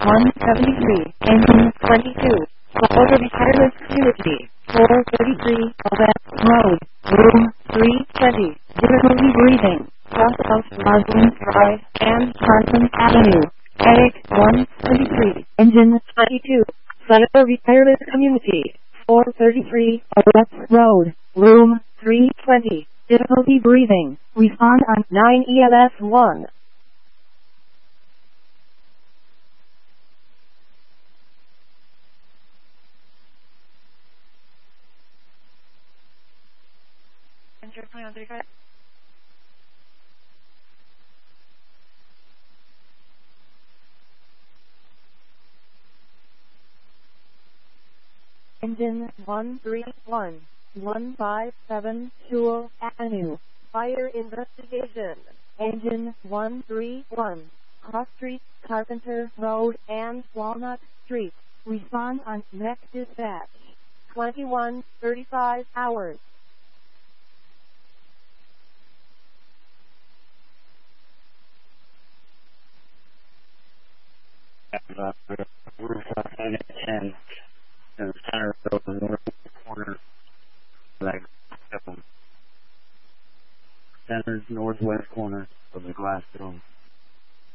173, engine 22, Florida Wireless Community, 433, West Road, room 320, difficulty breathing, south of Roslyn Drive and Johnson Avenue, Attic 123, engine 22, Florida Wireless Community, 433, West Road, room 320, difficulty breathing, respond on 9 ELS 1. Engine 131, 157 Sewell Avenue, fire investigation. Engine 131, Cross Street, Carpenter Road, and Walnut Street. Respond on next dispatch. 21:35 hours. Roof on 10 in the center of the northwest corner, like center's northwest corner of the glass dome.